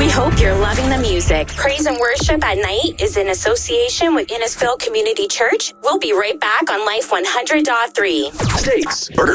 We hope you're loving the music. Praise and Worship at Night is in association with Innisfil Community Church. We'll be right back on Life 100.3. Steaks, burgers,